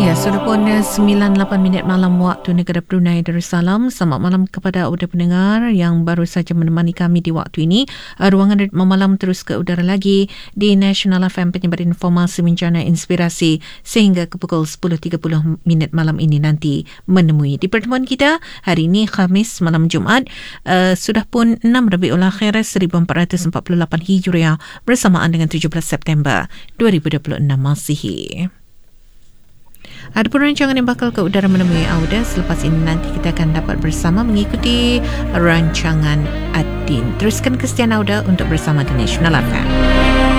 Ya, sudah pun 9:08 malam waktu negara Brunei Darussalam. Selamat malam kepada audio pendengar yang baru saja menemani kami di waktu ini. Ruangan Ritma Malam terus ke udara lagi di National FM, penyebar informasi bencana inspirasi sehingga ke pukul 10.30 malam ini nanti menemui. Di pertemuan kita hari ini Khamis malam Jumaat, sudah pun 6 Rabiul Akhir 1448 Hijriah bersamaan dengan 17 September 2026 Masihi. Adapun rancangan yang bakal ke udara menemui Auda selepas ini nanti kita akan dapat bersama mengikuti rancangan Adin. Teruskan kesetiaan Auda untuk bersama di National FM.